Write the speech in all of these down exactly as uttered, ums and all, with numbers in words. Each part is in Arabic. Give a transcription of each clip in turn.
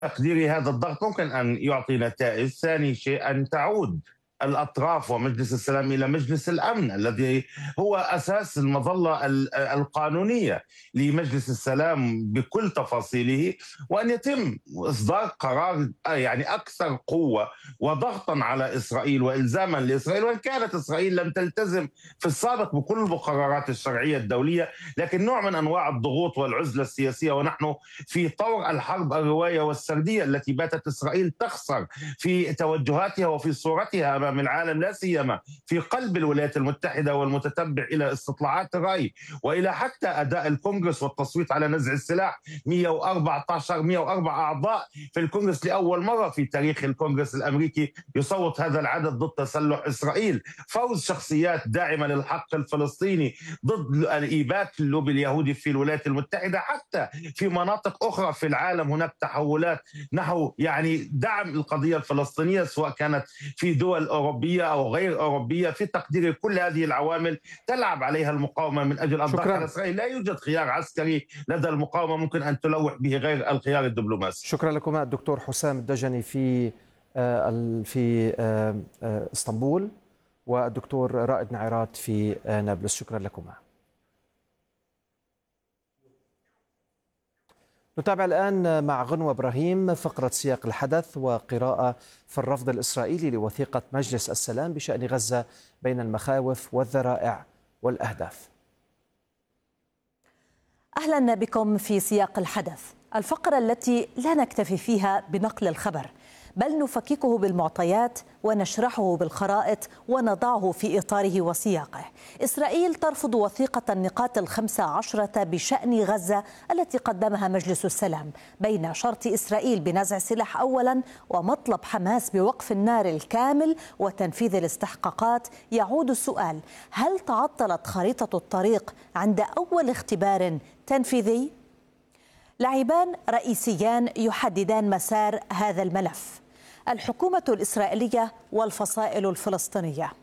تقديري هذا الضغط ممكن أن يعطي نتائج. ثاني شيء أن تعود الأطراف ومجلس السلام إلى مجلس الأمن الذي هو أساس المظلة القانونية لمجلس السلام بكل تفاصيله، وأن يتم إصدار قرار يعني أكثر قوة وضغطا على إسرائيل وإلزاما لإسرائيل، وإن كانت إسرائيل لم تلتزم في السابق بكل المقررات الشرعية الدولية، لكن نوع من أنواع الضغوط والعزلة السياسية. ونحن في طور الحرب الرواية والسردية التي باتت إسرائيل تخسر في توجهاتها وفي صورتها أمام العالم، لا سيما في قلب الولايات المتحدة والمتتبع إلى استطلاعات الرأي وإلى حتى أداء الكونغرس والتصويت على نزع السلاح. مئة وأربعة عشر مئة وأربعة أعضاء في الكونغرس، لأول مرة في تاريخ الكونغرس الأمريكي يصوت هذا العدد ضد تسلح إسرائيل. فوز شخصيات داعمة للحق الفلسطيني ضد الإيبات اللوبي اليهودي في الولايات المتحدة. حتى في مناطق أخرى في العالم هناك تحولات نحو يعني دعم القضية الفلسطينية، سواء كانت في دول أوروبية أو غير أوروبية. في تقديري كل هذه العوامل تلعب عليها المقاومة من أجل الضغط على إسرائيل. لا يوجد خيار عسكري لدى المقاومة ممكن أن تلوح به غير الخيار الدبلوماسي. شكرا لكم الدكتور حسام الدجني في في اسطنبول، والدكتور رائد نعيرات في نابلس. شكرا لكما. نتابع الآن مع غنوة إبراهيم فقرة سياق الحدث وقراءة في الرفض الإسرائيلي لوثيقة مجلس السلام بشأن غزة بين المخاوف والذرائع والأهداف. أهلا بكم في سياق الحدث، الفقرة التي لا نكتفي فيها بنقل الخبر، بل نفككه بالمعطيات ونشرحه بالخرائط ونضعه في إطاره وسياقه. إسرائيل ترفض وثيقة النقاط الخمسة عشرة بشأن غزة التي قدمها مجلس السلام، بين شرط إسرائيل بنزع السلاح أولا ومطلب حماس بوقف النار الكامل وتنفيذ الاستحقاقات. يعود السؤال: هل تعطلت خريطة الطريق عند أول اختبار تنفيذي؟ لاعبان رئيسيان يحددان مسار هذا الملف: الحكومة الإسرائيلية والفصائل الفلسطينية.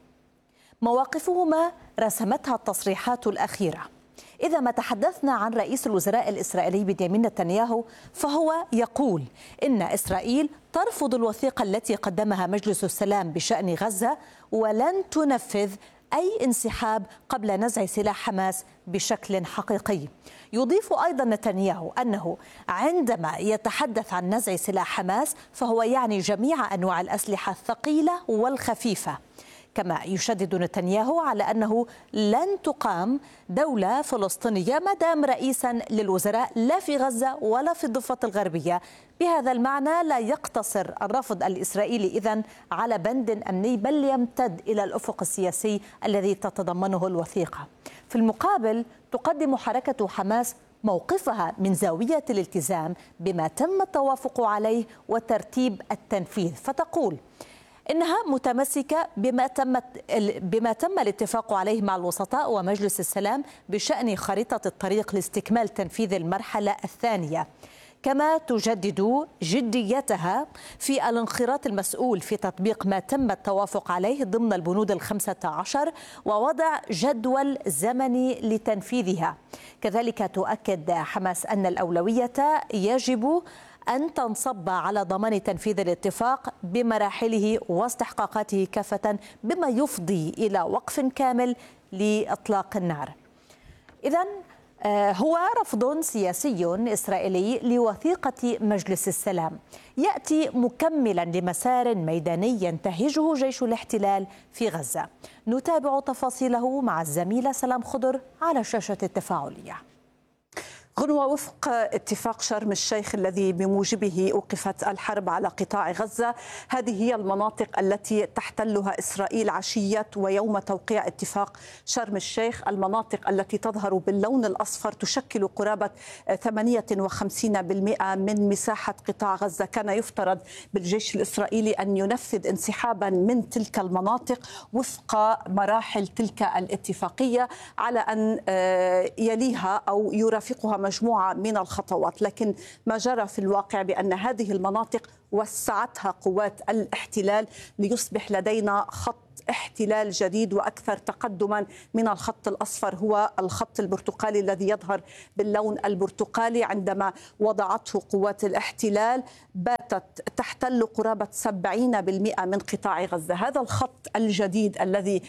مواقفهما رسمتها التصريحات الأخيرة. إذا ما تحدثنا عن رئيس الوزراء الإسرائيلي بنيامين نتنياهو، فهو يقول إن إسرائيل ترفض الوثيقة التي قدمها مجلس السلام بشأن غزة ولن تنفذ أي انسحاب قبل نزع سلاح حماس بشكل حقيقي. يضيف أيضا نتنياهو أنه عندما يتحدث عن نزع سلاح حماس فهو يعني جميع أنواع الأسلحة الثقيلة والخفيفة. كما يشدد نتنياهو على أنه لن تقام دولة فلسطينية ما دام رئيسا للوزراء لا في غزة ولا في الضفة الغربية. بهذا المعنى لا يقتصر الرفض الإسرائيلي إذن على بند أمني، بل يمتد إلى الأفق السياسي الذي تتضمنه الوثيقة. في المقابل تقدم حركة حماس موقفها من زاوية الالتزام بما تم التوافق عليه وترتيب التنفيذ، فتقول إنها متمسكة بما تم بما تم الاتفاق عليه مع الوسطاء ومجلس السلام بشأن خريطة الطريق لاستكمال تنفيذ المرحلة الثانية. كما تجدد جديتها في الانخراط المسؤول في تطبيق ما تم التوافق عليه ضمن البنود الخمسة عشر ووضع جدول زمني لتنفيذها. كذلك تؤكد حماس أن الأولوية يجب أن تنصب على ضمان تنفيذ الاتفاق بمراحله واستحقاقاته كافة، بما يفضي إلى وقف كامل لإطلاق النار. إذن هو رفض سياسي إسرائيلي لوثيقة مجلس السلام يأتي مكملا لمسار ميداني ينتهجه جيش الاحتلال في غزة. نتابع تفاصيله مع الزميلة سلام خضر على شاشة التفاعلية. غنوة، وفق اتفاق شرم الشيخ الذي بموجبه أوقفت الحرب على قطاع غزة، هذه هي المناطق التي تحتلها إسرائيل عشية ويوم توقيع اتفاق شرم الشيخ. المناطق التي تظهر باللون الأصفر تشكل قرابة ثمانية وخمسين بالمئة من مساحة قطاع غزة. كان يفترض بالجيش الإسرائيلي أن ينفذ انسحابا من تلك المناطق وفق مراحل تلك الاتفاقية على أن يليها أو يرافقها مجموعة من الخطوات، لكن ما جرى في الواقع بأن هذه المناطق وسعتها قوات الاحتلال ليصبح لدينا خط احتلال جديد وأكثر تقدما من الخط الأصفر هو الخط البرتقالي الذي يظهر باللون البرتقالي. عندما وضعته قوات الاحتلال باتت تحتل قرابة سبعين بالمئة من قطاع غزة. هذا الخط الجديد الذي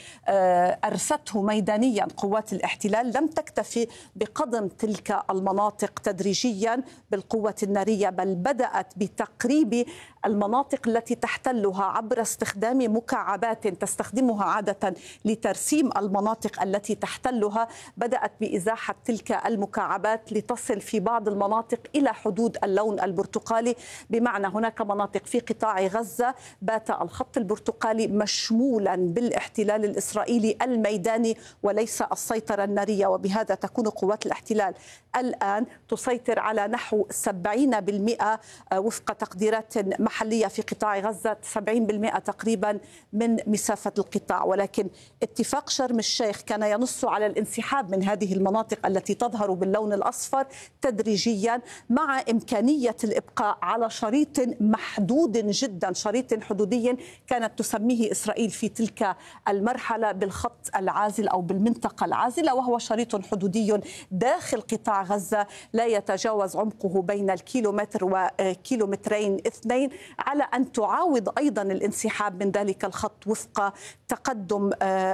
أرسته ميدانيا قوات الاحتلال لم تكتفي بقضم تلك المناطق تدريجيا بالقوة النارية، بل بدأت بتقريب المناطق التي تحتلها عبر استخدام مكعبات تستخدمها عادة لترسيم المناطق التي تحتلها. بدأت بإزاحة تلك المكعبات لتصل في بعض المناطق إلى حدود اللون البرتقالي، بمعنى هناك مناطق في قطاع غزة بات الخط البرتقالي مشمولا بالاحتلال الإسرائيلي الميداني وليس السيطرة النارية، وبهذا تكون قوات الاحتلال الآن تسيطر على نحو سبعين بالمئة وفق تقديرات محلية في قطاع غزة، سبعين بالمئة تقريبا من مسافة القطاع. ولكن اتفاق شرم الشيخ كان ينص على الانسحاب من هذه المناطق التي تظهر باللون الأصفر تدريجيا، مع إمكانية الإبقاء على شريط محدود جدا، شريط حدودي كانت تسميه إسرائيل في تلك المرحلة بالخط العازل أو بالمنطقة العازلة، وهو شريط حدودي داخل قطاع غزة لا يتجاوز عمقه بين الكيلومتر وكيلومترين اثنين، على أن تعاود أيضا الانسحاب من ذلك الخط وفق تقدم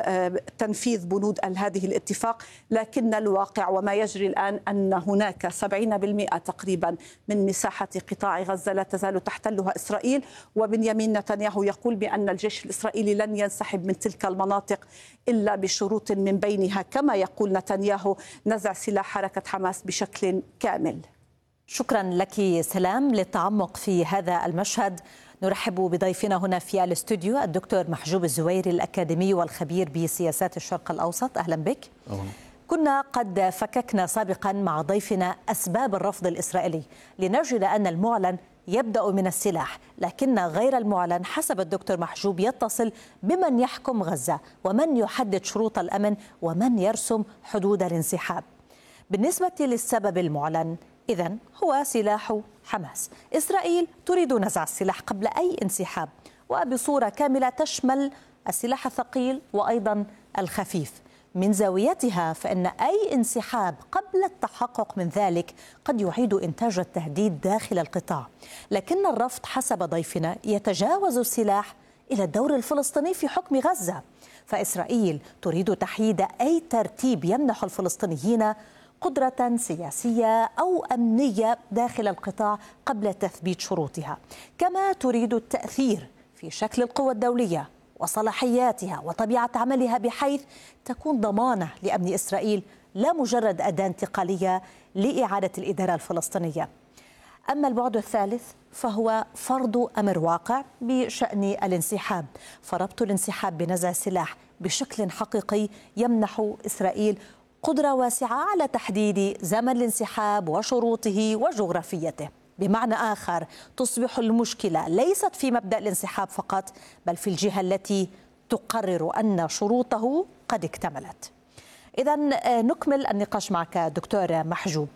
تنفيذ بنود هذه الاتفاق. لكن الواقع وما يجري الآن أن هناك سبعين بالمئة تقريبا من مساحة قطاع غزة لا تزال تحتلها إسرائيل، وبنيامين نتنياهو يقول بأن الجيش الإسرائيلي لن ينسحب من تلك المناطق إلا بشروط من بينها، كما يقول نتنياهو، نزع سلاح حركة حماس بشكل كامل. شكرا لك سلام للتعمق في هذا المشهد. نرحب بضيفنا هنا في الاستوديو الدكتور محجوب الزويري الأكاديمي والخبير بسياسات الشرق الأوسط. أهلا بك. أوه. كنا قد فككنا سابقا مع ضيفنا أسباب الرفض الإسرائيلي لنجد أن المعلن يبدأ من السلاح، لكن غير المعلن حسب الدكتور محجوب يتصل بمن يحكم غزة ومن يحدد شروط الأمن ومن يرسم حدود الانسحاب. بالنسبة للسبب المعلن إذن هو سلاح حماس. إسرائيل تريد نزع السلاح قبل أي انسحاب وبصورة كاملة تشمل السلاح الثقيل وأيضا الخفيف. من زاويتها فإن أي انسحاب قبل التحقق من ذلك قد يعيد إنتاج التهديد داخل القطاع، لكن الرفض حسب ضيفنا يتجاوز السلاح إلى الدور الفلسطيني في حكم غزة. فإسرائيل تريد تحييد أي ترتيب يمنح الفلسطينيين قدرة سياسية أو أمنية داخل القطاع قبل تثبيت شروطها، كما تريد التأثير في شكل القوى الدولية وصلاحياتها وطبيعة عملها بحيث تكون ضمانة لأمن إسرائيل لا مجرد أداة انتقالية لإعادة الإدارة الفلسطينية. أما البعد الثالث فهو فرض أمر واقع بشأن الانسحاب، فربط الانسحاب بنزع السلاح بشكل حقيقي يمنح إسرائيل قدرة واسعة على تحديد زمن الانسحاب وشروطه وجغرافيته. بمعنى آخر تصبح المشكلة ليست في مبدأ الانسحاب فقط، بل في الجهة التي تقرر أن شروطه قد اكتملت. إذن نكمل النقاش معك دكتور محجوب.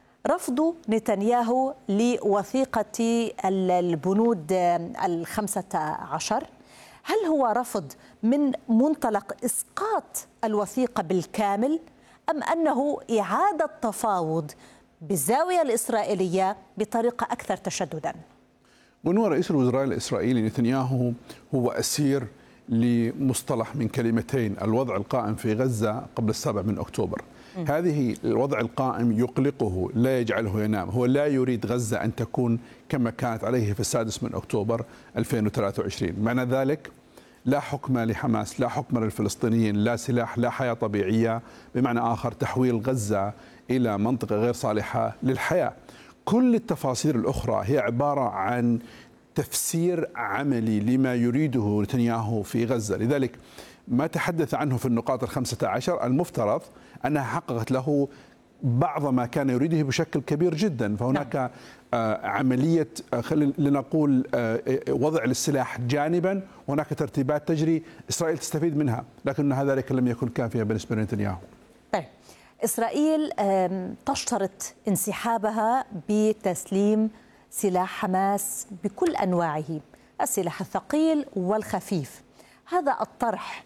رفض نتنياهو لوثيقة البنود الخمسة عشر، هل هو رفض من منطلق إسقاط الوثيقة بالكامل أم أنه إعادة تفاوض بالزاوية الإسرائيلية بطريقة أكثر تشددا؟ ونوى رئيس الوزراء الإسرائيلي نتنياهو هو أسير لمصطلح من كلمتين: الوضع القائم في غزة قبل السابع من أكتوبر. م. هذه الوضع القائم يقلقه، لا يجعله ينام. هو لا يريد غزة أن تكون كما كانت عليه في السادس من أكتوبر ألفين وثلاثة وعشرين. معنى ذلك لا حكم لحماس، لا حكم للفلسطينيين، لا سلاح، لا حياة طبيعية، بمعنى آخر تحويل غزة إلى منطقة غير صالحة للحياة. كل التفاصيل الأخرى هي عبارة عن تفسير عملي لما يريده نتنياهو في غزة. لذلك ما تحدث عنه في النقاط الخمسة عشر المفترض أنها حققت له بعض ما كان يريده بشكل كبير جدا. فهناك آه عملية آه لنقول آه وضع للسلاح جانبا، وهناك ترتيبات تجري إسرائيل تستفيد منها، لكن ذلك لم يكن كافيا بالنسبة لنتنياهو. طيب، إسرائيل تشترط انسحابها بتسليم سلاح حماس بكل أنواعه، السلاح الثقيل والخفيف. هذا الطرح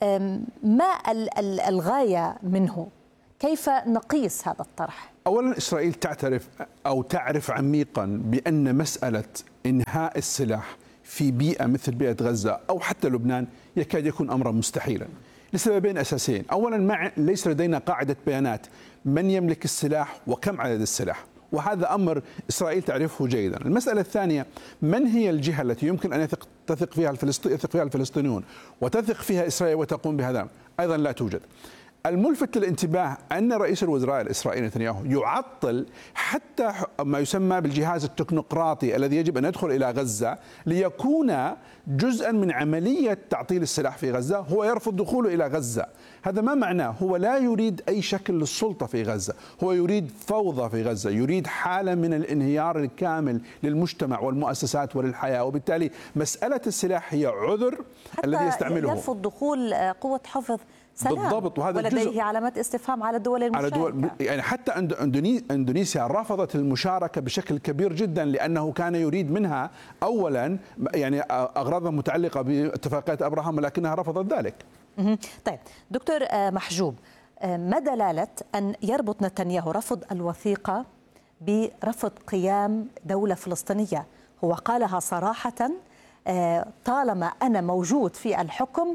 ما الغاية منه؟ كيف نقيس هذا الطرح؟ أولا إسرائيل تعترف أو تعرف عميقا بأن مسألة إنهاء السلاح في بيئة مثل بيئة غزة أو حتى لبنان يكاد يكون أمرا مستحيلا لسببين أساسيين. أولا مع ليس لدينا قاعدة بيانات من يملك السلاح وكم عدد السلاح، وهذا أمر إسرائيل تعرفه جيدا. المسألة الثانية، من هي الجهة التي يمكن أن يثق تثق فيها الفلسطينيون يثق فيها الفلسطينيون وتثق فيها إسرائيل وتقوم بهذا؟ أيضا لا توجد. الملفت للانتباه أن رئيس الوزراء الإسرائيلي نتنياهو يعطل حتى ما يسمى بالجهاز التكنوقراطي الذي يجب أن يدخل إلى غزة ليكون جزءا من عملية تعطيل السلاح في غزة. هو يرفض دخوله إلى غزة. هذا ما معناه؟ هو لا يريد أي شكل للسلطة في غزة، هو يريد فوضى في غزة، يريد حالة من الانهيار الكامل للمجتمع والمؤسسات وللحياة. وبالتالي مسألة السلاح هي عذر الذي يستعمله. يرفض دخول قوة حفظ سلام بالضبط، وهذا ولديه علامات استفهام على الدول المشاركة. على دول يعني حتى اندونيسيا رفضت المشاركة بشكل كبير جدا لأنه كان يريد منها أولا يعني أغراضها متعلقة باتفاقية أبراهام، ولكنها رفضت ذلك. طيب دكتور محجوب، ما دلالة أن يربط نتنياهو رفض الوثيقة برفض قيام دولة فلسطينية؟ هو قالها صراحة، طالما أنا موجود في الحكم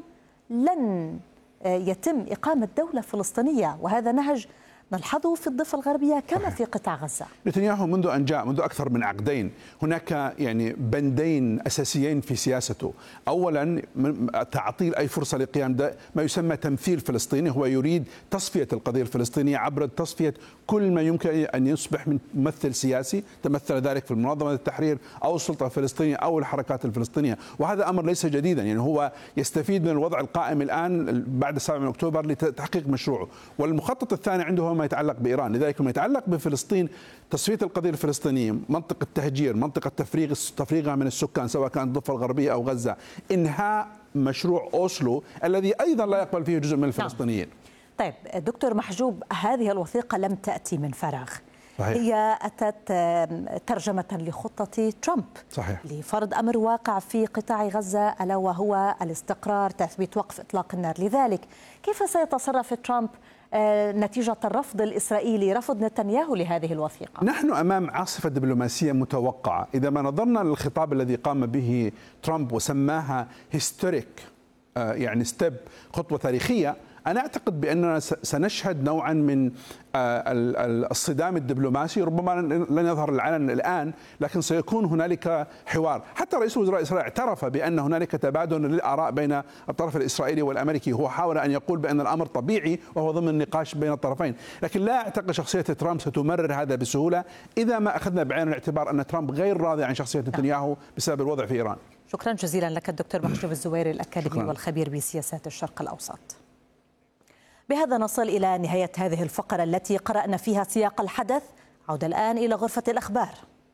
لن يتم إقامة دولة فلسطينية، وهذا نهج نلحظه في الضفة الغربية كما في قطاع غزة. نتنياهو منذ أن جاء منذ أكثر من عقدين هناك يعني بندين أساسيين في سياسته. أولا تعطيل أي فرصة لقيام ما يسمى تمثيل فلسطيني. هو يريد تصفية القضية الفلسطينية عبر تصفية كل ما يمكن أن يصبح من ممثل سياسي، تمثل ذلك في المنظمة التحرير أو السلطة الفلسطينية أو الحركات الفلسطينية، وهذا أمر ليس جديدا. يعني هو يستفيد من الوضع القائم الآن بعد السابع من أكتوبر لتحقيق مشروعه. والمخطط الثاني عنده هو ما يتعلق بإيران. لذلك ما يتعلق بفلسطين، تصفية القضية الفلسطينية، منطقة التهجير، منطقة تفريغ تفريغها من السكان سواء كانت الضفة الغربية أو غزة، إنهاء مشروع أوسلو الذي أيضا لا يقبل فيه جزء من الفلسطينيين. طيب دكتور محجوب، هذه الوثيقة لم تأتي من فراغ. صحيح. هي أتت ترجمة لخطة ترامب. صحيح. لفرض أمر واقع في قطاع غزة ألا وهو الاستقرار، تثبيت وقف إطلاق النار. لذلك كيف سيتصرف ترامب نتيجة الرفض الإسرائيلي، رفض نتنياهو لهذه الوثيقة؟ نحن أمام عاصفة دبلوماسية متوقعة. إذا ما نظرنا للخطاب الذي قام به ترامب وسماها هيستوريك، يعني ستيب، خطوة تاريخية، أنا أعتقد بأننا سنشهد نوعا من الصدام الدبلوماسي. ربما لن يظهر العلن الآن، لكن سيكون هنالك حوار. حتى رئيس وزراء إسرائيل اعترف بأن هنالك تبادل للآراء بين الطرف الإسرائيلي والأمريكي. هو حاول أن يقول بأن الأمر طبيعي وهو ضمن النقاش بين الطرفين، لكن لا أعتقد شخصية ترامب ستمرر هذا بسهولة إذا ما أخذنا بعين الاعتبار أن ترامب غير راضي عن شخصية نتنياهو بسبب الوضع في إيران. شكرا جزيلا لك الدكتور محجوب الزويري، الأكاديمي والخبير بسياسات الشرق الأوسط. بهذا نصل إلى نهاية هذه الفقرة التي قرأنا فيها سياق الحدث. عودة الآن إلى غرفة الأخبار.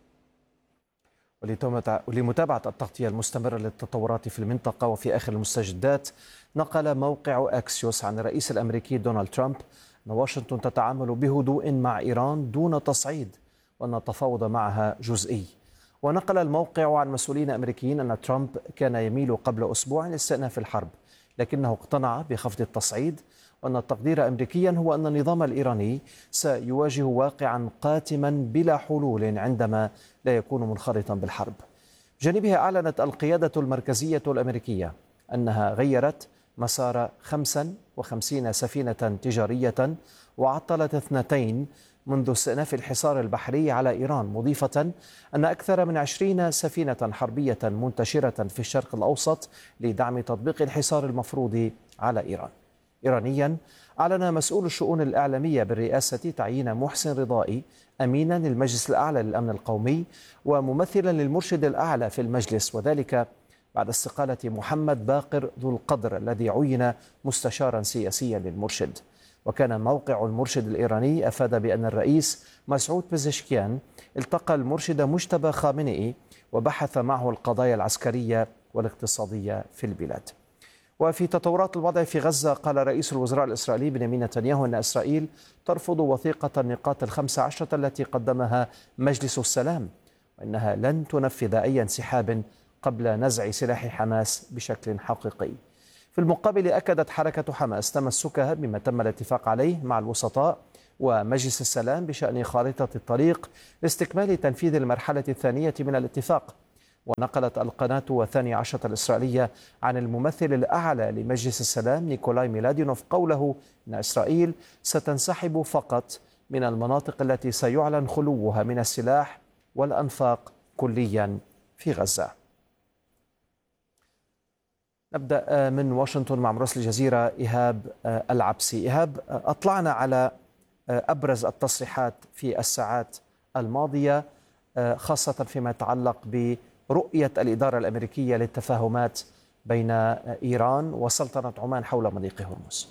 ولمتابعة التغطية المستمرة للتطورات في المنطقة وفي آخر المستجدات، نقل موقع أكسيوس عن الرئيس الأمريكي دونالد ترامب أن واشنطن تتعامل بهدوء مع إيران دون تصعيد، وأن التفاوض معها جزئي. ونقل الموقع عن مسؤولين أمريكيين أن ترامب كان يميل قبل أسبوع لاستئناف الحرب، لكنه اقتنع بخفض التصعيد، وأن التقدير أمريكيا هو أن النظام الإيراني سيواجه واقعا قاتما بلا حلول عندما لا يكون منخرطا بالحرب. بجانبها أعلنت القيادة المركزية الأمريكية أنها غيرت مسار خمسة وخمسين سفينة تجارية وعطلت اثنتين منذ استئناف الحصار البحري على إيران، مضيفة أن أكثر من عشرين سفينة حربية منتشرة في الشرق الأوسط لدعم تطبيق الحصار المفروض على إيران. إيرانيا، أعلن مسؤول الشؤون الإعلامية بالرئاسة تعيين محسن رضائي أمينا للمجلس الأعلى للأمن القومي وممثلا للمرشد الأعلى في المجلس، وذلك بعد استقالة محمد باقر ذو القدر الذي عين مستشارا سياسيا للمرشد. وكان موقع المرشد الإيراني أفاد بأن الرئيس مسعود بزشكيان التقى المرشد مجتبى خامنئي وبحث معه القضايا العسكرية والاقتصادية في البلاد. وفي تطورات الوضع في غزة، قال رئيس الوزراء الإسرائيلي بنيامين نتنياهو أن إسرائيل ترفض وثيقة النقاط الخمس عشرة التي قدمها مجلس السلام، وأنها لن تنفذ أي انسحاب قبل نزع سلاح حماس بشكل حقيقي. في المقابل أكدت حركة حماس تمسكها بما تم الاتفاق عليه مع الوسطاء ومجلس السلام بشأن خارطة الطريق لاستكمال تنفيذ المرحلة الثانية من الاتفاق. ونقلت القناة الثانية عشرة الإسرائيلية عن الممثل الأعلى لمجلس السلام نيكولاي ميلادينوف قوله إن إسرائيل ستنسحب فقط من المناطق التي سيعلن خلوها من السلاح والأنفاق كليا في غزة. نبدأ من واشنطن مع مراسل الجزيرة إيهاب العبسي. إيهاب، أطلعنا على أبرز التصريحات في الساعات الماضية خاصة فيما يتعلق برؤية الإدارة الأمريكية للتفاهمات بين إيران وسلطنة عمان حول مضيق هرمز.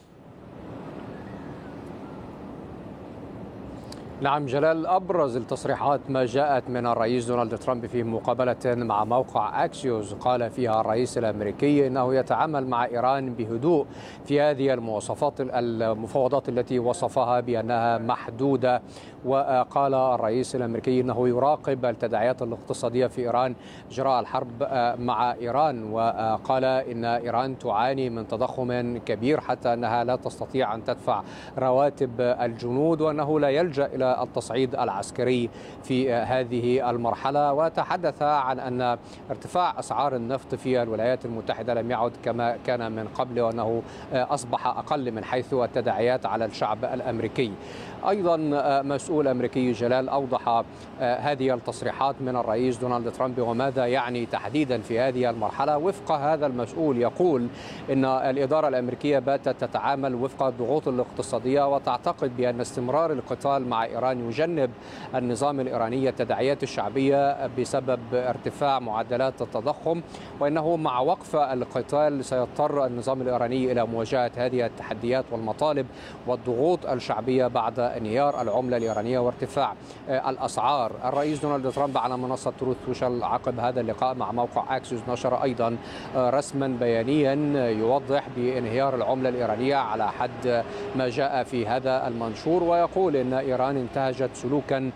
نعم جلال، أبرز التصريحات ما جاءت من الرئيس دونالد ترامب في مقابلة مع موقع أكسيوس، قال فيها الرئيس الأمريكي أنه يتعامل مع إيران بهدوء في هذه المواصفات المفاوضات التي وصفها بأنها محدودة. وقال الرئيس الأمريكي أنه يراقب التداعيات الاقتصادية في إيران جراء الحرب مع إيران، وقال إن إيران تعاني من تضخم كبير حتى أنها لا تستطيع أن تدفع رواتب الجنود، وأنه لا يلجأ إلى التصعيد العسكري في هذه المرحلة. وتحدث عن أن ارتفاع أسعار النفط في الولايات المتحدة لم يعد كما كان من قبل، وأنه أصبح أقل من حيث التداعيات على الشعب الأمريكي. أيضا مسؤول أمريكي جلال أوضح هذه التصريحات من الرئيس دونالد ترامب وماذا يعني تحديدا في هذه المرحلة. وفق هذا المسؤول يقول إن الإدارة الأمريكية باتت تتعامل وفق الضغوط الاقتصادية وتعتقد بأن استمرار القتال مع إيران يجنب النظام الإيراني التداعيات الشعبية بسبب ارتفاع معدلات التضخم، وإنه مع وقف القتال سيضطر النظام الإيراني إلى مواجهة هذه التحديات والمطالب والضغوط الشعبية بعد انهيار العملة الإيرانية وارتفاع الأسعار. الرئيس دونالد ترامب على منصة تروث سوشيال عقب هذا اللقاء مع موقع أكسيوس نشر أيضا رسما بيانيا يوضح بانهيار العملة الإيرانية على حد ما جاء في هذا المنشور، ويقول إن إيران انتهجت سلوكا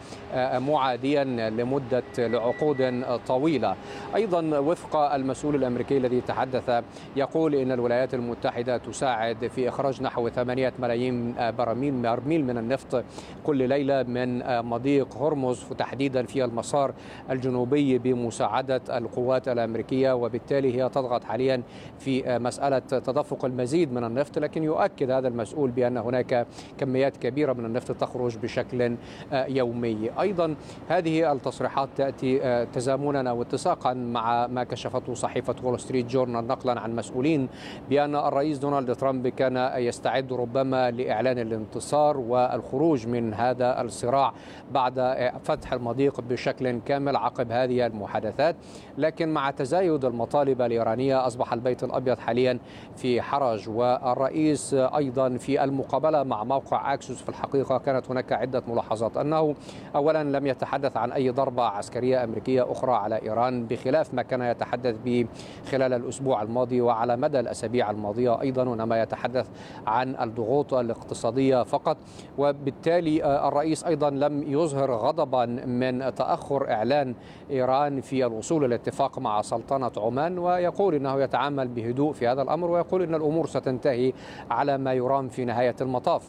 معاديا لمدة لعقود طويلة. أيضا وفق المسؤول الأمريكي الذي تحدث يقول إن الولايات المتحدة تساعد في إخراج نحو ثمانية ملايين برميل برميل من النفط كل ليلة من مضيق هرمز، وتحديدا في المسار الجنوبي بمساعدة القوات الأمريكية، وبالتالي هي تضغط حاليا في مسألة تدفق المزيد من النفط. لكن يؤكد هذا المسؤول بأن هناك كميات كبيرة من النفط تخرج بشكل يومي. أيضا هذه التصريحات تأتي تزامنا واتساقا مع ما كشفته صحيفة وول ستريت جورنال نقلا عن مسؤولين بأن الرئيس دونالد ترامب كان يستعد ربما لإعلان الانتصار والخروج من هذا الصراع بعد فتح المضيق بشكل كامل عقب هذه المحادثات. لكن مع تزايد المطالب الإيرانية أصبح البيت الأبيض حاليا في حرج. والرئيس أيضا في المقابلة مع موقع أكسيوس في الحقيقة كانت هناك عدة ملاحظات، أنه أولا لم يتحدث عن أي ضربة عسكرية أمريكية أخرى على إيران بخلاف ما كان يتحدث به خلال الأسبوع الماضي وعلى مدى الأسابيع الماضية أيضا، وإنما يتحدث عن الضغوط الاقتصادية فقط. وبالتالي الرئيس أيضا لم يظهر غضبا من تأخر إعلان إيران في الوصول إلى اتفاق مع سلطنة عمان، ويقول إنه يتعامل بهدوء في هذا الأمر، ويقول إن الأمور ستنتهي على ما يرام في نهاية المطاف.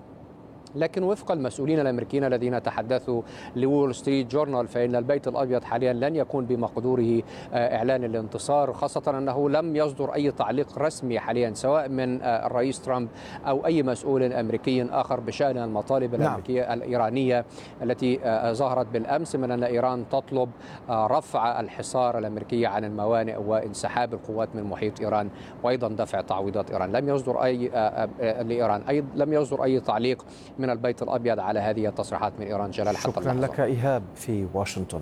لكن وفق المسؤولين الامريكيين الذين تحدثوا لوول ستريت جورنال فإن البيت الأبيض حاليا لن يكون بمقدوره إعلان الانتصار، خاصة أنه لم يصدر أي تعليق رسمي حاليا سواء من الرئيس ترامب أو أي مسؤول أمريكي آخر بشأن المطالب الأمريكية نعم. الإيرانية التي ظهرت بالأمس من أن إيران تطلب رفع الحصار الأمريكي عن الموانئ وانسحاب القوات من محيط إيران، وأيضا دفع تعويضات إيران. لم يصدر أي لإيران أي لم يصدر أي تعليق من البيت الأبيض على هذه التصريحات من إيران جلال حتى شكرا لك إيهاب في واشنطن.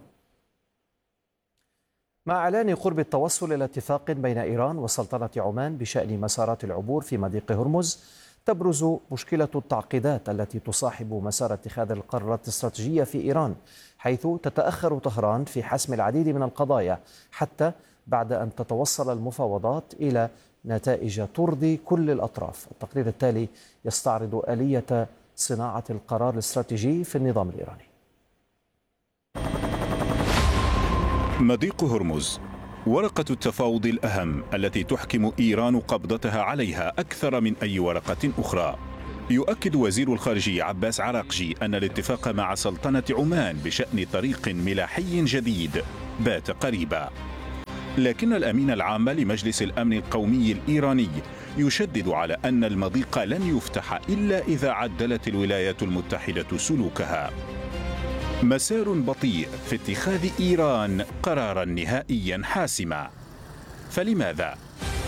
مع إعلان قرب التوصل إلى اتفاق بين إيران وسلطنة عمان بشأن مسارات العبور في مضيق هرمز، تبرز مشكلة التعقيدات التي تصاحب مسار اتخاذ القرارات الاستراتيجية في إيران، حيث تتأخر طهران في حسم العديد من القضايا حتى بعد أن تتوصل المفاوضات إلى نتائج ترضي كل الأطراف. التقرير التالي يستعرض آلية صناعة القرار الاستراتيجي في النظام الإيراني. مضيق هرمز ورقة التفاوض الأهم التي تحكم إيران قبضتها عليها أكثر من أي ورقة أخرى. يؤكد وزير الخارجية عباس عراقجي أن الاتفاق مع سلطنة عمان بشأن طريق ملاحي جديد بات قريبا، لكن الأمين العام لمجلس الأمن القومي الإيراني يشدد على أن المضيق لن يفتح إلا إذا عدلت الولايات المتحدة سلوكها. مسار بطيء في اتخاذ إيران قرارا نهائيا حاسما. فلماذا؟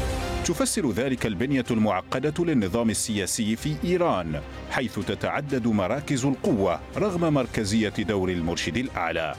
تفسر ذلك البنية المعقدة للنظام السياسي في إيران، حيث تتعدد مراكز القوة رغم مركزية دور المرشد الأعلى.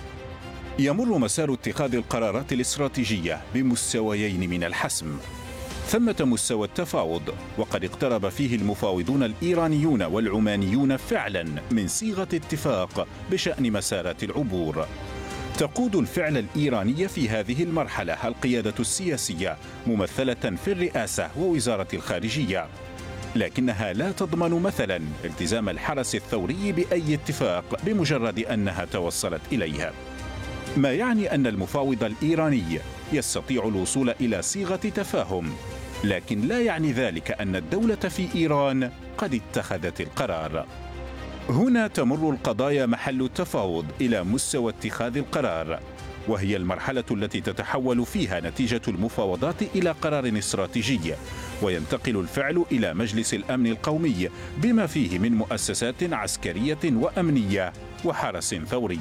يمر مسار اتخاذ القرارات الاستراتيجية بمستويين من الحسم. ثمة مستوى التفاوض، وقد اقترب فيه المفاوضون الإيرانيون والعمانيون فعلا من صيغة اتفاق بشأن مسارات العبور. تقود الفعل الإيراني في هذه المرحلة القيادة السياسية ممثلة في الرئاسة ووزارة الخارجية، لكنها لا تضمن مثلا التزام الحرس الثوري بأي اتفاق بمجرد أنها توصلت إليها، ما يعني أن المفاوض الإيراني يستطيع الوصول إلى صيغة تفاهم، لكن لا يعني ذلك أن الدولة في إيران قد اتخذت القرار. هنا تمر القضايا محل التفاوض إلى مستوى اتخاذ القرار، وهي المرحلة التي تتحول فيها نتيجة المفاوضات إلى قرار استراتيجي، وينتقل الفعل إلى مجلس الأمن القومي بما فيه من مؤسسات عسكرية وأمنية وحرس ثوري.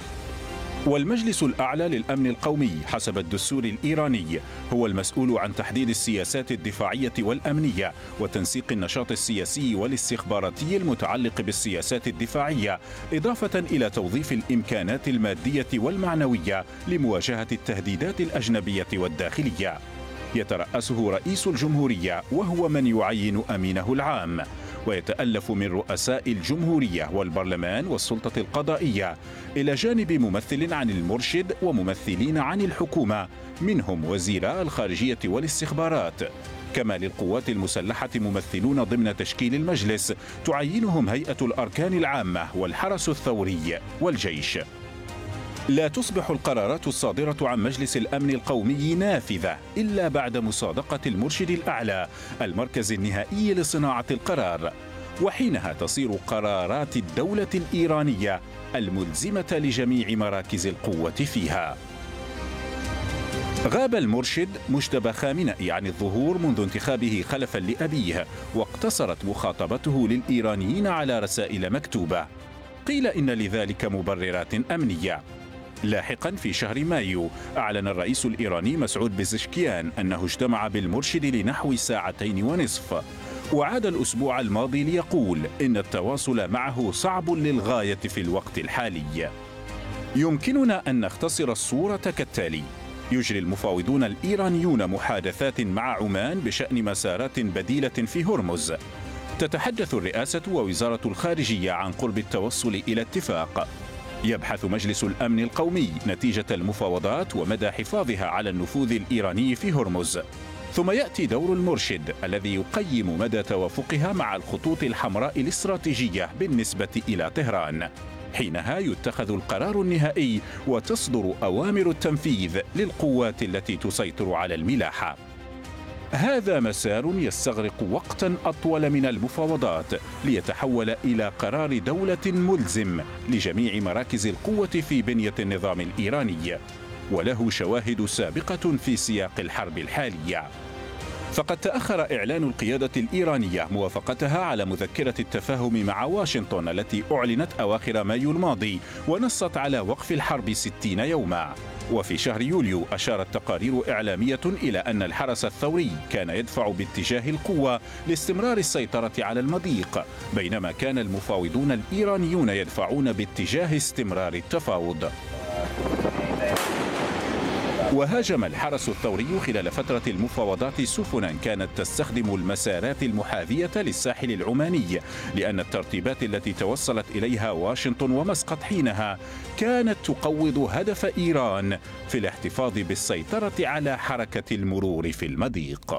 والمجلس الأعلى للأمن القومي حسب الدستور الإيراني هو المسؤول عن تحديد السياسات الدفاعية والأمنية وتنسيق النشاط السياسي والاستخباراتي المتعلق بالسياسات الدفاعية، إضافة إلى توظيف الإمكانات المادية والمعنوية لمواجهة التهديدات الأجنبية والداخلية. يترأسه رئيس الجمهورية وهو من يعين أمينه العام، ويتألف من رؤساء الجمهورية والبرلمان والسلطة القضائية، إلى جانب ممثل عن المرشد وممثلين عن الحكومة منهم وزيراء الخارجية والاستخبارات. كما للقوات المسلحة ممثلون ضمن تشكيل المجلس تعينهم هيئة الأركان العامة والحرس الثوري والجيش. لا تصبح القرارات الصادرة عن مجلس الأمن القومي نافذة إلا بعد مصادقة المرشد الأعلى المركز النهائي لصناعة القرار، وحينها تصير قرارات الدولة الإيرانية الملزمة لجميع مراكز القوة فيها. غاب المرشد مجتبى خامنئي عن الظهور منذ انتخابه خلفا لأبيه، واقتصرت مخاطبته للإيرانيين على رسائل مكتوبة. قيل إن لذلك مبررات أمنية. لاحقا في شهر مايو أعلن الرئيس الإيراني مسعود بزشكيان أنه اجتمع بالمرشد لنحو ساعتين ونصف، وعاد الأسبوع الماضي ليقول إن التواصل معه صعب للغاية في الوقت الحالي. يمكننا أن نختصر الصورة كالتالي: يجري المفاوضون الإيرانيون محادثات مع عمان بشأن مسارات بديلة في هرمز. تتحدث الرئاسة ووزارة الخارجية عن قرب التوصل إلى اتفاق. يبحث مجلس الأمن القومي نتيجة المفاوضات ومدى حفاظها على النفوذ الإيراني في هرمز. ثم يأتي دور المرشد الذي يقيم مدى توافقها مع الخطوط الحمراء الاستراتيجية بالنسبة إلى طهران. حينها يتخذ القرار النهائي وتصدر أوامر التنفيذ للقوات التي تسيطر على الملاحة. هذا مسار يستغرق وقتا أطول من المفاوضات ليتحول إلى قرار دولة ملزم لجميع مراكز القوة في بنية النظام الإيراني، وله شواهد سابقة في سياق الحرب الحالية. فقد تأخر إعلان القيادة الإيرانية موافقتها على مذكرة التفاهم مع واشنطن التي أعلنت أواخر مايو الماضي ونصت على وقف الحرب ستين يوما. وفي شهر يوليو أشارت تقارير إعلامية إلى أن الحرس الثوري كان يدفع باتجاه القوة لاستمرار السيطرة على المضيق، بينما كان المفاوضون الإيرانيون يدفعون باتجاه استمرار التفاوض. وهاجم الحرس الثوري خلال فترة المفاوضات سفنا كانت تستخدم المسارات المحاذية للساحل العماني، لأن الترتيبات التي توصلت إليها واشنطن ومسقط حينها كانت تقوض هدف إيران في الاحتفاظ بالسيطرة على حركة المرور في المضيق.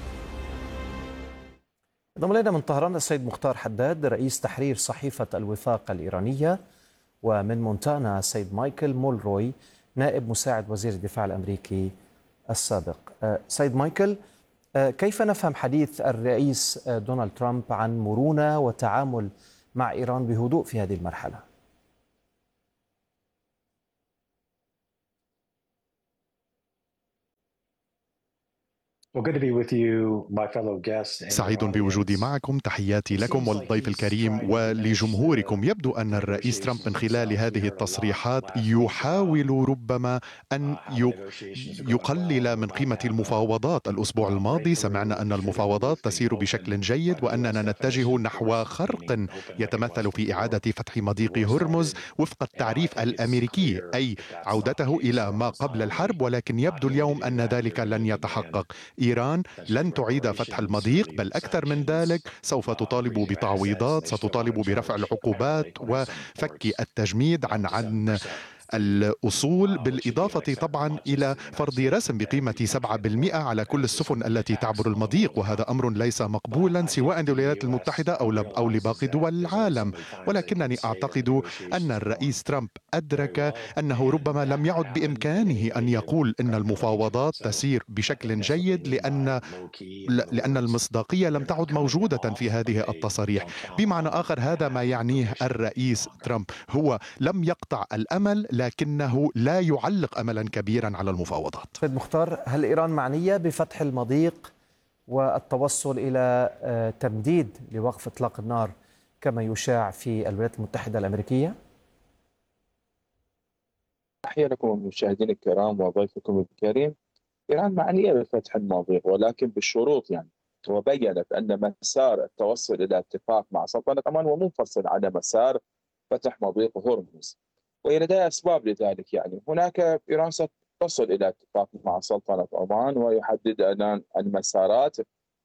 انضم إلينا من طهران السيد مختار حداد رئيس تحرير صحيفة الوفاق الإيرانية، ومن مونتانا السيد مايكل مولروي نائب مساعد وزير الدفاع الأمريكي السابق. سيد مايكل، كيف نفهم حديث الرئيس دونالد ترامب عن مرونة وتعامل مع إيران بهدوء في هذه المرحلة؟ سعيد بوجودي معكم، تحياتي لكم والضيف الكريم ولجمهوركم. يبدو أن الرئيس ترامب من خلال هذه التصريحات يحاول ربما أن يقلل من قيمة المفاوضات. الأسبوع الماضي سمعنا أن المفاوضات تسير بشكل جيد وأننا نتجه نحو خرق يتمثل في إعادة فتح مضيق هرمز وفق التعريف الأمريكي، أي عودته إلى ما قبل الحرب، ولكن يبدو اليوم أن ذلك لن يتحقق. إيران لن تعيد فتح المضيق، بل أكثر من ذلك سوف تطالب بتعويضات، ستطالب برفع العقوبات وفك التجميد عن عن الأصول، بالإضافة طبعا إلى فرض رسم بقيمة سبعة بالمئة على كل السفن التي تعبر المضيق، وهذا أمر ليس مقبولا سواء للولايات المتحدة أو لباقي دول العالم. ولكنني أعتقد أن الرئيس ترامب أدرك أنه ربما لم يعد بإمكانه أن يقول أن المفاوضات تسير بشكل جيد، لأن لأن المصداقية لم تعد موجودة في هذه التصاريح. بمعنى آخر، هذا ما يعنيه الرئيس ترامب، هو لم يقطع الأمل لكنه لا يعلق أملا كبيرا على المفاوضات. سيد مختار، هل إيران معنية بفتح المضيق والتوصل إلى تمديد لوقف إطلاق النار كما يشاع في الولايات المتحدة الأمريكية؟ تحية لكم المشاهدين الكرام وضيفكم الكريم. إيران معنية بفتح المضيق ولكن بالشروط، يعني وبينت أن مسار التوصل إلى اتفاق مع سلطنة عمان هو منفصل عن مسار فتح مضيق هرمز، وهي لديها أسباب لذلك. يعني هناك إيران ستصل إلى اتفاق مع سلطنة عمان ويحدد أن المسارات،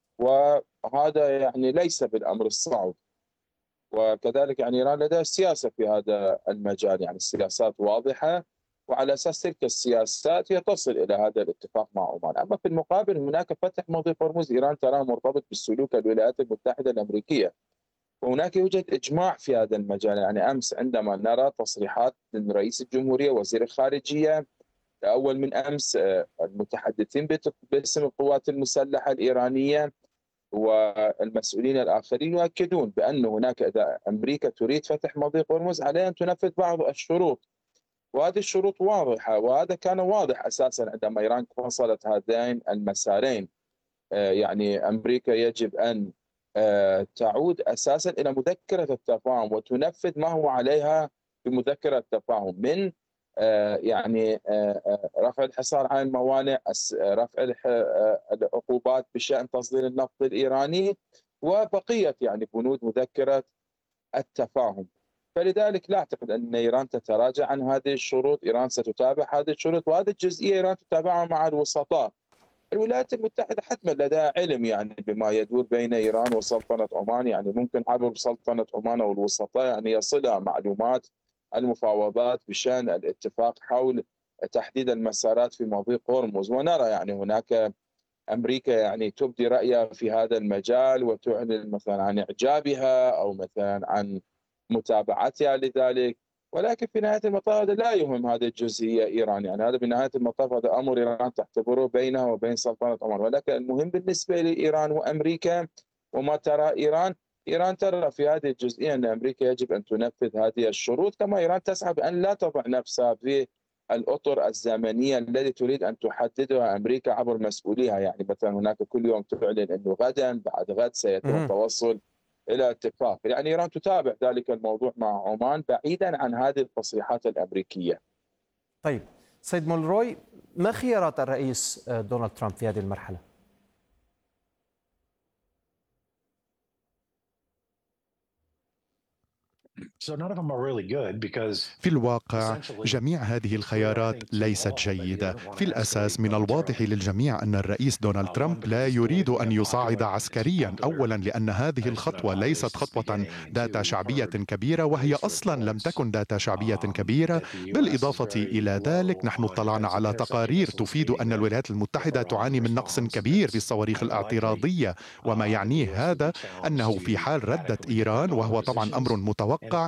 وهذا يعني ليس بالأمر الصعب. وكذلك يعني إيران لديها سياسة في هذا المجال، يعني السياسات واضحة، وعلى أساس تلك السياسات هي تصل إلى هذا الاتفاق مع عمان. أما في المقابل هناك فتح مضيق هرمز إيران تراه مرتبط بالسلوك الولايات المتحدة الأمريكية، وهناك يوجد إجماع في هذا المجال. يعني أمس عندما نرى تصريحات من رئيس الجمهورية وزير الخارجية أول من أمس المتحدثين باسم القوات المسلحة الإيرانية والمسؤولين الآخرين يؤكدون بأن هناك إذا أمريكا تريد فتح مضيق هرمز عليها أن تنفذ بعض الشروط، وهذه الشروط واضحة، وهذا كان واضح أساسا عندما إيران فصلت هذين المسارين. يعني أمريكا يجب أن تعود أساسا إلى مذكرة التفاهم وتنفذ ما هو عليها بمذكرة التفاهم من يعني رفع الحصار عن الموانئ، رفع العقوبات بشأن تصدير النفط الإيراني، وبقية يعني بنود مذكرة التفاهم. فلذلك لا أعتقد أن إيران تتراجع عن هذه الشروط. إيران ستتابع هذه الشروط، وهذه الجزئية إيران تتابعها مع الوسطاء. الولايات المتحدة حتما لديها علم يعني بما يدور بين إيران وسلطنة عمان، يعني ممكن عبر سلطنة عمان والوسطاء يعني يصلها معلومات المفاوضات بشأن الاتفاق حول تحديد المسارات في مضيق هرمز. ونرى يعني هناك أمريكا يعني تبدي رأيها في هذا المجال وتعلن مثلا عن إعجابها أو مثلا عن متابعتها لذلك، ولكن في نهاية المطاف هذا لا يهم هذه الجزئية إيران. يعني هذا بنهاية المطاف هذا أمر إيران تعتبره بينها وبين سلطنة عمان، ولكن المهم بالنسبة لإيران وأمريكا وما ترى إيران، إيران ترى في هذه الجزئية أن أمريكا يجب أن تنفذ هذه الشروط، كما إيران تسعى بأن لا تضع نفسها في الأطر الزمنية التي تريد أن تحددها أمريكا عبر مسؤوليها. يعني مثلا هناك كل يوم تعلن أنه غدا بعد غد سيتم التوصل إلى اتفاق. يعني إيران تتابع ذلك الموضوع مع عمان بعيدا عن هذه التصريحات الأمريكية. طيب سيد مولروي، ما خيارات الرئيس دونالد ترامب في هذه المرحلة؟ في الواقع جميع هذه الخيارات ليست جيدة. في الأساس من الواضح للجميع أن الرئيس دونالد ترامب لا يريد أن يصعد عسكريا، أولا لأن هذه الخطوة ليست خطوة ذات شعبية كبيرة، وهي أصلا لم تكن ذات شعبية كبيرة. بالإضافة إلى ذلك نحن اطلعنا على تقارير تفيد أن الولايات المتحدة تعاني من نقص كبير في الصواريخ الاعتراضية، وما يعنيه هذا أنه في حال ردت إيران، وهو طبعا أمر متوقع،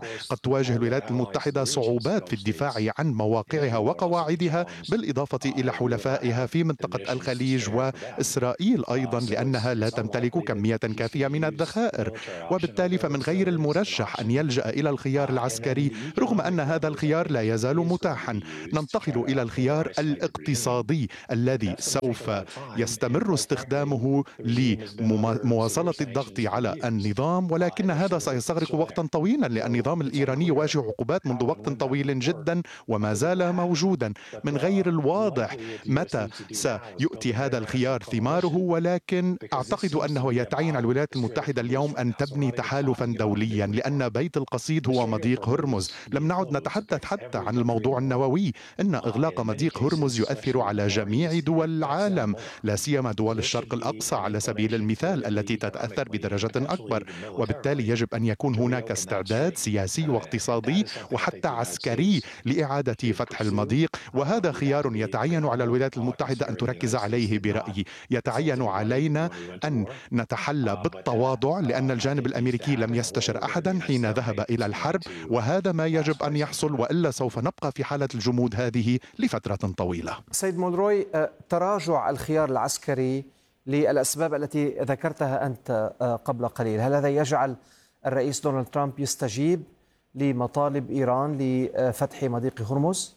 قد تواجه الولايات المتحدة صعوبات في الدفاع عن مواقعها وقواعدها، بالإضافة إلى حلفائها في منطقة الخليج وإسرائيل أيضا، لأنها لا تمتلك كمية كافية من الذخائر. وبالتالي فمن غير المرشح أن يلجأ إلى الخيار العسكري، رغم أن هذا الخيار لا يزال متاحا. ننتقل إلى الخيار الاقتصادي الذي سوف يستمر استخدامه لمواصلة الضغط على النظام، ولكن هذا سيستغرق وقتا طويلا، لأن النظام الإيراني يواجه عقوبات منذ وقت طويل جدا وما زال موجودا. من غير الواضح متى سيؤتي هذا الخيار ثماره، ولكن أعتقد أنه يتعين على الولايات المتحدة اليوم أن تبني تحالفا دوليا، لأن بيت القصيد هو مضيق هرمز. لم نعد نتحدث حتى عن الموضوع النووي، إن إغلاق مضيق هرمز يؤثر على جميع دول العالم، لا سيما دول الشرق الأقصى على سبيل المثال التي تتأثر بدرجة أكبر. وبالتالي يجب أن يكون هناك استعداد سياسي واقتصادي وحتى عسكري لإعادة فتح المضيق، وهذا خيار يتعين على الولايات المتحدة أن تركز عليه برأيي. يتعين علينا أن نتحلى بالتواضع، لأن الجانب الأمريكي لم يستشر أحدا حين ذهب إلى الحرب، وهذا ما يجب أن يحصل، وإلا سوف نبقى في حالة الجمود هذه لفترة طويلة. سيد مولروي، تراجع الخيار العسكري للأسباب التي ذكرتها أنت قبل قليل، هل هذا يجعل الرئيس دونالد ترامب يستجيب لمطالب إيران لفتح مضيق هرمز؟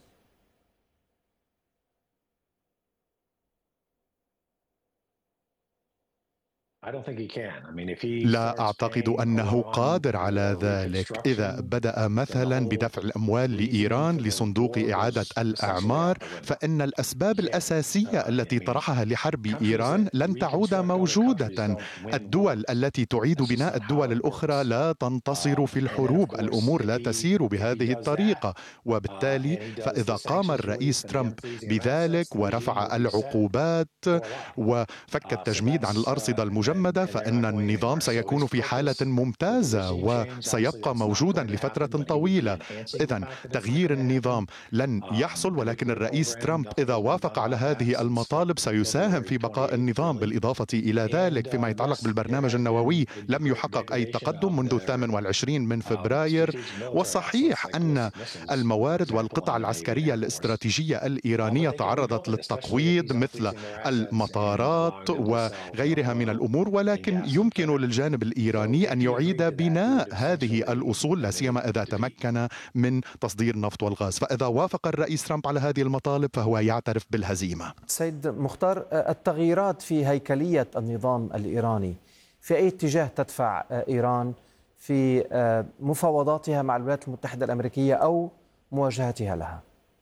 لا أعتقد أنه قادر على ذلك. إذا بدأ مثلا بدفع الأموال لإيران لصندوق إعادة الأعمار، فإن الأسباب الأساسية التي طرحها لحرب إيران لن تعود موجودة. الدول التي تعيد بناء الدول الأخرى لا تنتصر في الحروب، الأمور لا تسير بهذه الطريقة. وبالتالي فإذا قام الرئيس ترامب بذلك ورفع العقوبات وفك التجميد عن الأرصدة المجمدة، فإن النظام سيكون في حالة ممتازة وسيبقى موجودا لفترة طويلة. إذن تغيير النظام لن يحصل، ولكن الرئيس ترامب إذا وافق على هذه المطالب سيساهم في بقاء النظام. بالإضافة إلى ذلك، فيما يتعلق بالبرنامج النووي لم يحقق أي تقدم منذ الثامن والعشرين من فبراير. وصحيح أن الموارد والقطع العسكرية الاستراتيجية الإيرانية تعرضت للتقويض مثل المطارات وغيرها من الأمور، ولكن يمكن للجانب الإيراني أن يعيد بناء هذه الأصول، لا سيما إذا تمكن من تصدير النفط والغاز. فإذا وافق الرئيس ترامب على هذه المطالب فهو يعترف بالهزيمة. سيد مختار، التغييرات في هيكلية النظام الإيراني في أي اتجاه تدفع إيران في مفاوضاتها مع الولايات المتحدة الأمريكية أو مواجهتها لها؟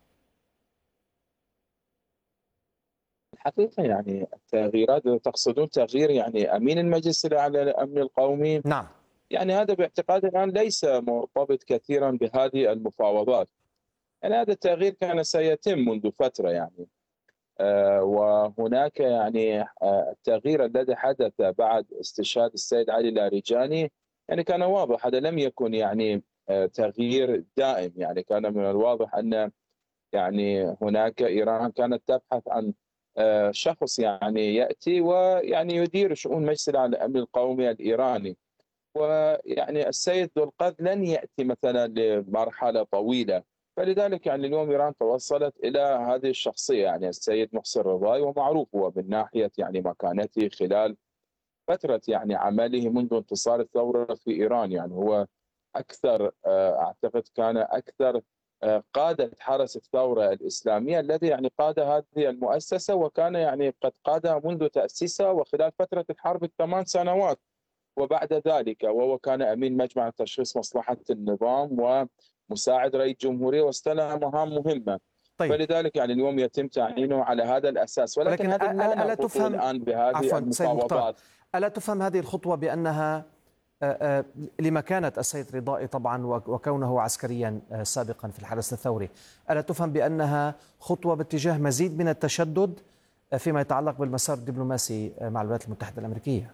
الحقيقة يعني التغييرات، تقصدون تغيير يعني أمين المجلس الأعلى للأمن القومي؟ نعم. يعني هذا باعتقادي الآن ليس مرتبط كثيرا بهذه المفاوضات. يعني هذا التغيير كان سيتم منذ فترة يعني آه وهناك يعني آه التغيير الذي حدث بعد استشهاد السيد علي لاریجانی يعني كان واضح، هذا لم يكن يعني آه تغيير دائم. يعني كان من الواضح أن يعني هناك إيران كانت تبحث عن شخص يعني يأتي ويعني يدير شؤون مجلس الأمن القومي الإيراني. ويعني السيد ذو القرن لن يأتي مثلا لمرحلة طويلة، فلذلك يعني اليوم إيران توصلت إلى هذه الشخصية، يعني السيد محسن رضاي، ومعروف هو من ناحية يعني مكانته خلال فترة يعني عمله منذ انتصار الثورة في إيران. يعني هو أكثر أعتقد كان أكثر قادة حرس الثورة الإسلامية الذي يعني قاد هذه المؤسسة، وكان يعني قد قادها منذ تأسيسها وخلال فترة الحرب الثمان سنوات وبعد ذلك، وهو كان أمين مجمع تشخيص مصلحة النظام ومساعد رئيس الجمهورية واستلم مهام مهمة. طيب. فلذلك يعني اليوم يتم تعيينه على هذا الأساس، ولكن, ولكن هذا لا ألا تفهم الآن بهذه المفاوضات. ألا تفهم هذه الخطوة بأنها لمكانة السيد رضائي طبعا وكونه عسكريا سابقا في الحرس الثوري، ألا تفهم بأنها خطوة باتجاه مزيد من التشدد فيما يتعلق بالمسار الدبلوماسي مع الولايات المتحدة الأمريكية؟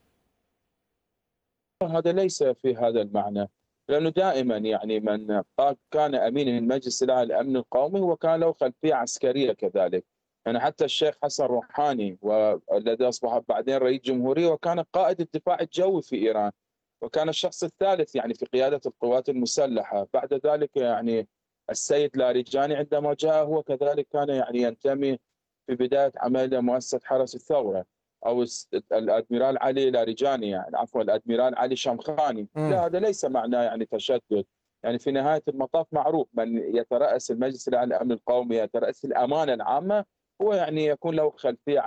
هذا ليس في هذا المعنى، لأنه دائما يعني من كان أمين المجلس الأعلى للأمن القومي هو كان له خلفية عسكرية كذلك. يعني حتى الشيخ حسن روحاني والذي أصبح بعدين رئيس جمهورية وكان قائد الدفاع الجوي في إيران، وكان الشخص الثالث يعني في قيادة القوات المسلحة. بعد ذلك يعني السيد لاریجاني عندما جاء هو كذلك كان يعني ينتمي في بداية عمله مؤسسة حرس الثورة، أو الأدميرال علي لاریجاني يعني عفوا الأدميرال علي شمخاني. لا، هذا ليس معناه يعني تشدد. يعني في نهاية المطاف معروف من يترأس المجلس الأعلى للأمن القومي، يترأس الأمانة العامة، هو يعني يكون له خلفية